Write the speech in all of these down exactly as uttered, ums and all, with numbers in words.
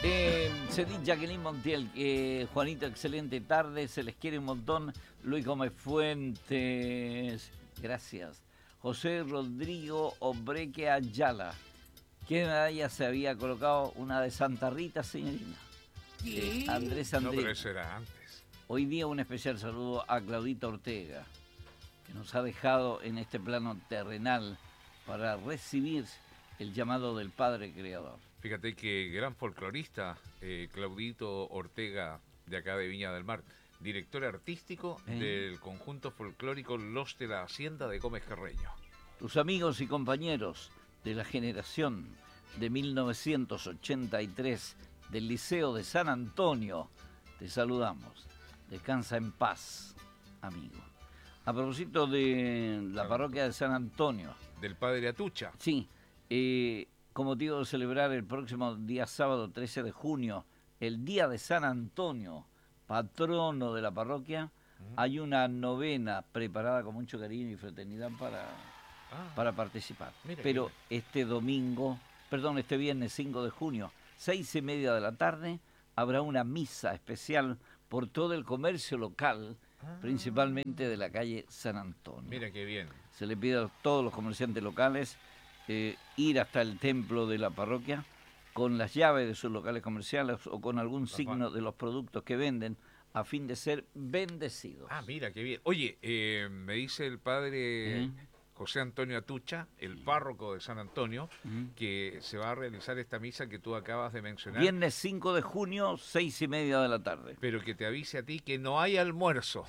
Eh, se dice Jacqueline Montiel, eh, Juanito, excelente tarde, se les quiere un montón. Luis Gómez Fuentes, gracias. José Rodrigo Obreque Ayala, ¿qué medalla se había colocado? Una de Santa Rita, señorita. Eh, Andrés No, Andrés. pero eso era antes. Hoy día un especial saludo a Claudita Ortega, que nos ha dejado en este plano terrenal para recibir el llamado del Padre Creador. Fíjate que gran folclorista, eh, Claudito Ortega, de acá de Viña del Mar, director artístico ¿Eh? del conjunto folclórico Los de la Hacienda de Gómez Carreño. Tus amigos y compañeros de la generación de mil novecientos ochenta y tres del Liceo de San Antonio, te saludamos. Descansa en paz, amigo. A propósito de la parroquia de San Antonio. Del Padre Atucha. Sí, eh, con motivo de celebrar el próximo día sábado trece de junio, el Día de San Antonio, patrono de la parroquia, uh-huh. Hay una novena preparada con mucho cariño y fraternidad para, ah, para participar. Pero este domingo, perdón, este viernes cinco de junio, seis y media de la tarde, habrá una misa especial por todo el comercio local, ah, principalmente de la calle San Antonio. Mira qué bien. Se le pide a todos los comerciantes locales eh, ir hasta el templo de la parroquia con las llaves de sus locales comerciales o con algún signo de los productos que venden a fin de ser bendecidos. Ah, mira qué bien. Oye, eh, me dice el padre ¿Eh? José Antonio Atucha, el párroco de San Antonio, uh-huh. que se va a realizar esta misa que tú acabas de mencionar. Viernes cinco de junio, seis y media de la tarde. Pero que te avise a ti que no hay almuerzo.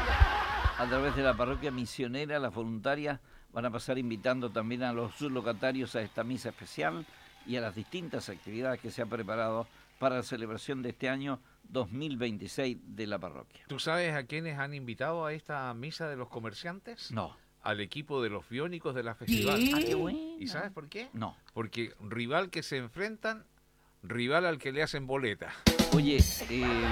Ah, a través de la parroquia misionera, las voluntarias van a pasar invitando también a los locatarios a esta misa especial y a las distintas actividades que se han preparado para la celebración de este año dos mil veintiséis de la parroquia. ¿Tú sabes a quiénes han invitado a esta misa de los comerciantes? No. Al equipo de los biónicos de la festival. Ah, qué bueno. ¿Y sabes por qué? No. Porque rival que se enfrentan, rival al que le hacen boleta. Oye, eh,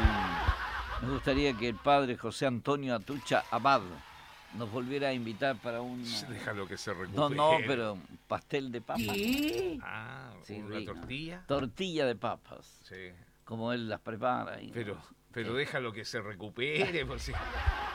me gustaría que el padre José Antonio Atucha Abad nos volviera a invitar para un... Déjalo que se recupere. No, no, pero un pastel de papas. ¿Qué? Ah, sí, una rico. tortilla. Tortilla de papas. Sí. Como él las prepara. Y pero no, pero sí. Déjalo que se recupere, por si...